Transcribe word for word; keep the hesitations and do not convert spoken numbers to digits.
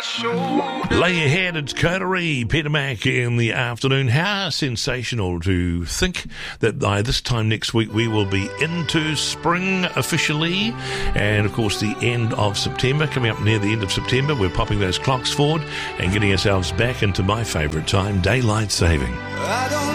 Lay ahead, it's Coterie, Peter Mac in the afternoon. How sensational to think that by this time next week we will be into spring officially, and of course the end of September, coming up near the end of September, we're popping those clocks forward and getting ourselves back into my favourite time, daylight saving.